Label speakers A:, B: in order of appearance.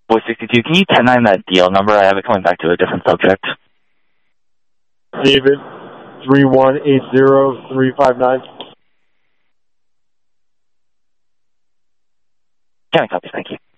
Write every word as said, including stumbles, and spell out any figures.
A: Voice sixty-two, can you ten nine that D L number? I have it coming back to a different subject.
B: David, three one eight zero three five nine.
A: Counting copies, thank you.